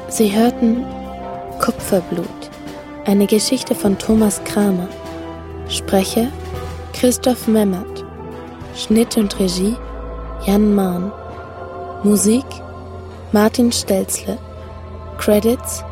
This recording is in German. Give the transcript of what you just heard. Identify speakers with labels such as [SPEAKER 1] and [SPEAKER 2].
[SPEAKER 1] Sie hörten Kupferblut, eine Geschichte von Thomas Kramer. Sprecher Christoph Memmert. Schnitt und Regie Jan Mahn. Musik Martin Stelzle. Credits